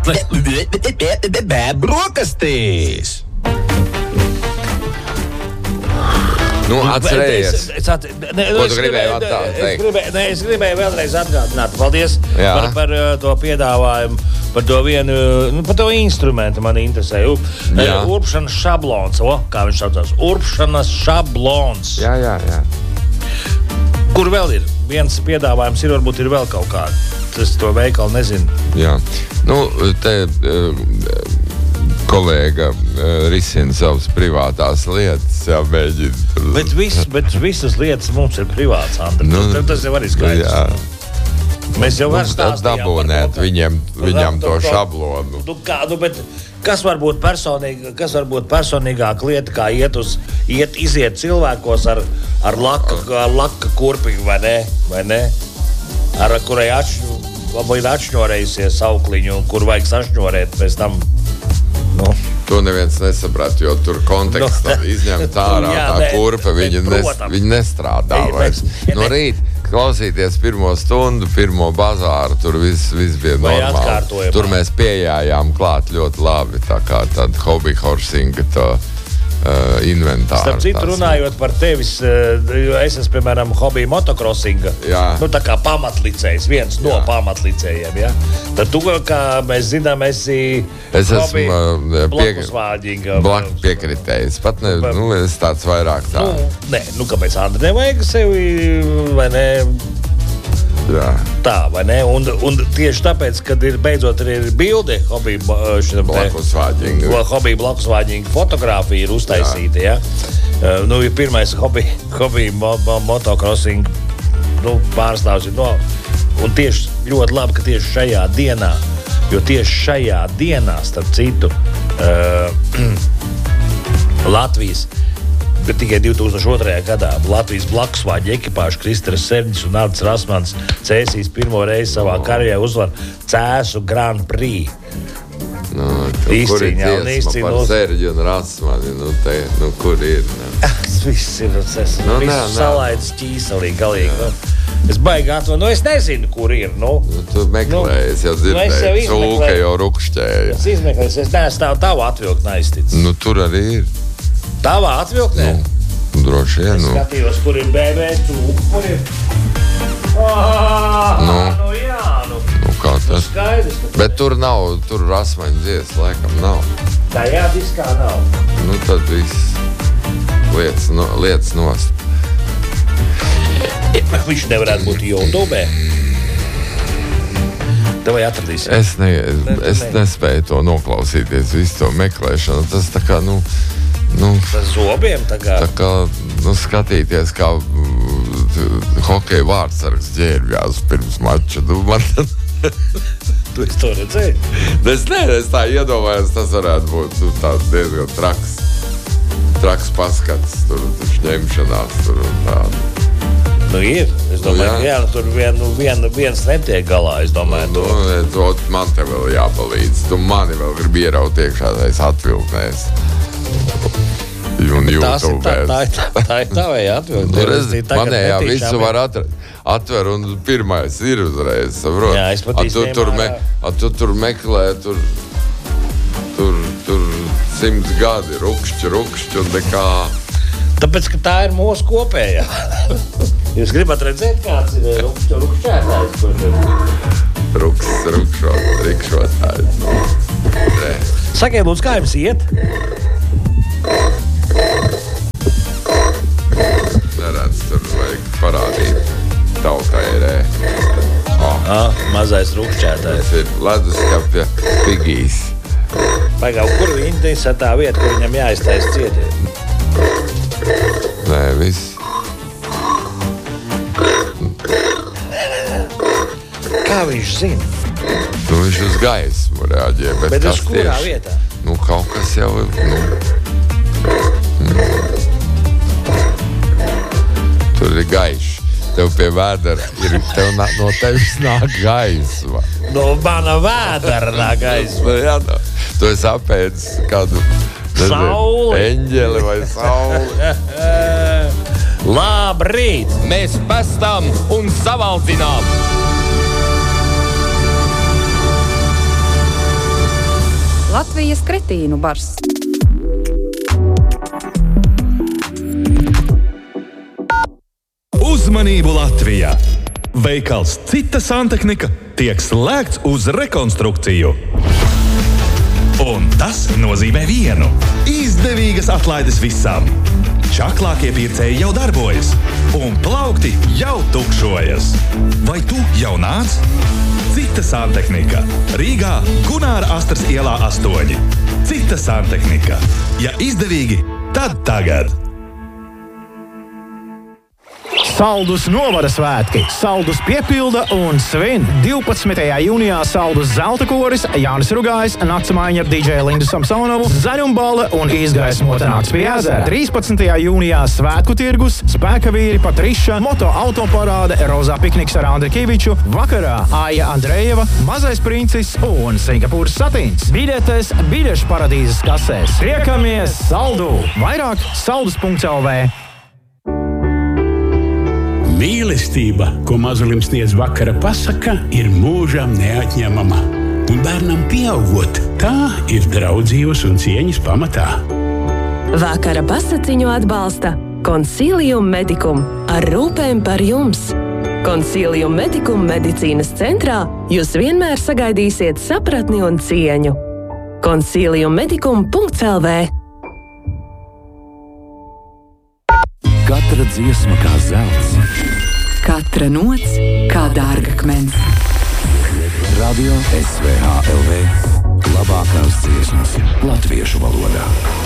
Brokastīs! Nu, atcerējies. Ko tu gribēji teikt? Es gribēju vēlreiz atgādināt. Paldies par to piedāvājumu, par to vienu, par to instrumentu man interesē. Urpšanas šablons, kā viņš saucās. Urpšanas šablons. Jā. Kur vēl ir? Viens piedāvājums ir, varbūt ir vēl kaut kāda. Es to veikalu nezinu. Jā. Nu, te kolēga risina savas privātās lietas, mēģina. Bet visas lietas mums ir privāts, Andri. Tas jau arī skaidrs. Mēs jau varam stāstīt. Dabūnēt viņam to šablonu. Bet kas var būt personīgāka lieta, kā iziet cilvēkos ar laka kurpiņu, vai ne? Ar kurai ir atšņorējusies saukliņu, kur vajag sašņorēt pēc tam. To neviens nesaprata, jo tur kontekstā izņemt ārā tā kurpa, viņi nestrādā vairs. No rīt klausīties pirmo stundu, pirmo bazāru, tur viss bija normāli. Tur mēs pieejājām klāt ļoti labi, tā kā tāda hobby horsinga to inventāru. Starp citu, runājot par tevis, es esmu, piemēram, hobby motocrossinga. Tā kā pamatlicējs, viens no pamatlicējiem, ja? Tad tu, kā mēs zinām, esi hobby blakusvāģinga. Blakus piekritējis. Pat ne, es tāds vairāk tā. Kāpēc, Andri, nevajag sevi, vai ne? Jā. Tā, vai ne? Un tieši tāpēc, kad ir beidzot ir bilde hobby blakusvāģinga fotografija ir uztaisīta, ja? Ir pirmais hobby motocrossing pārstāvs ir un tieši ļoti labi, ka tieši šajā dienā, jo tieši šajā dienā, starp citu, Latvijas bet tikai 2002. gadā Latvijas blakusvāģi ekipāžu Kristers Serņš un Arts Rasmans Cēsīs pirmo reizi savā karjerā uzvar Cēsu Grand Prix. Izcīņā un izcīņā. Par Serģi un Rasmani, kur ir? Viss ir, viss salaidis ķīselī galīgi. Es baigi atvainu, es nezinu, kur ir. Tu meklēji, es jau dzirdēju, cūka jau rukšķēja. Es izmeklēju, es neesmu tavu atvilkt neizticis. Tur arī ir. Tavā atvilktnē? Droši vien. Es skatījos, kur ir BB cūka, kur ir. Kā tas? Skaidrs. Bet tur nav, tur Rasmaņa dzies, laikam nav. Tajā diskā nav. Tad viss lietas nost. Viņš nevarētu būt YouTube. Tev vai atradīsi? Es nespēju to noklausīties, visu to meklēšanu. Tas tā kā, Tas zobiem tagad? Tā kā, skatīties, kā hokeja vārdsargs ģērbjās pirms mača. Tu esi to redzēji? Es tā iedomājos, tas varētu būt tāds diezgan traks paskats, tur ņemšanās, tur un tādu. Ir. Es domāju, tur viens netiek galā, es domāju. Man te vēl jāpalīdz. Tu mani vēl gribi ieraut iekšā, es atvilknēs. Un YouTubers. Tā ir tavējā atvilkt. Manējā visu var atver un pirmais ir uzreiz, saprot? Jā, es pat īstenībā. Tu meklē, tur 100 gadi, rukšķi un nekā. Tāpēc, ka tā ir mūsu kopējā. Jūs gribat redzēt, kāds ir rukšķētājs? Rukšotājs. Sakiet, lūdzu, kā jums iet? Neredz, tur vajag parādīt tautairē. Mazais rukšķētājs. Tas ir leduskapja pigīs. Pagaid, kur viņi ir tā vieta, kur viņam jāiztais cietiet? Nē, viss. Kā viņš zina? Viņš uz gaismu reaģē. Bet uz kurā vietā? Kaut kas jau ir. Tur ir gaišs. Tev pie vēdera no tevis nāk gaisma. No mana vēdera nāk gaisma. Tu esi apēdis kādu sauli. Eņģeli vai sauli. Labrīt! Mēs pestām un savaldzinām! Latvijas kretīnu bars. Uzmanību Latvijā! Veikals Cita santehnika tiek slēgts uz rekonstrukciju. Un tas nozīmē vienu – izdevīgas atlaides visam. Čaklākie pircēji jau darbojas, un plaukti jau tukšojas. Vai tu jau nāc? Cita santehnika. Rīgā Gunāra Astras ielā 8. Cita santehnika. Ja izdevīgi, tad tagad. Saldus novada svētki. Saldus piepilda un svin. 12. jūnijā Saldus zelta koris, Jānis Rugājs, naktsmaiņa ar DJ Lindu Samsonovu, zaļumbale un izgaismota nakts pie ezera. 13. jūnijā svētku tirgus, spēka vīri Patriša, moto autoparāde, rozā pikniks ar Andri Kiviču, vakarā Aija Andrejeva, mazais princis un Singapūras satīns. Biļetes biļešu paradīzes kasēs. Tiekamies Saldu! Vairāk saldus.lv. Mīlestība, ko mazulim sniedz vakara pasaka, ir mūžam neatņemama. Un bērnam pieaugot, tā ir draudzības un cieņas pamatā. Vakara pasaciņu atbalsta Consilium Medicum ar rūpēm par jums. Consilium Medicum medicīnas centrā jūs vienmēr sagaidīsiet sapratni un cieņu. Consiliummedicum.lv. Katra dziesma kā zelts. Katra nots kā dārgakmens. Radio SVH LV. Labākās dziesmas latviešu valodā.